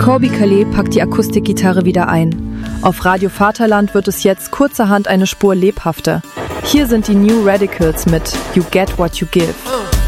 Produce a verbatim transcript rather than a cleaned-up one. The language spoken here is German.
Colby Calais packt die Akustikgitarre wieder ein. Auf Radio Vaterland wird es jetzt kurzerhand eine Spur lebhafter. Hier sind die New Radicals mit You Get What You Give.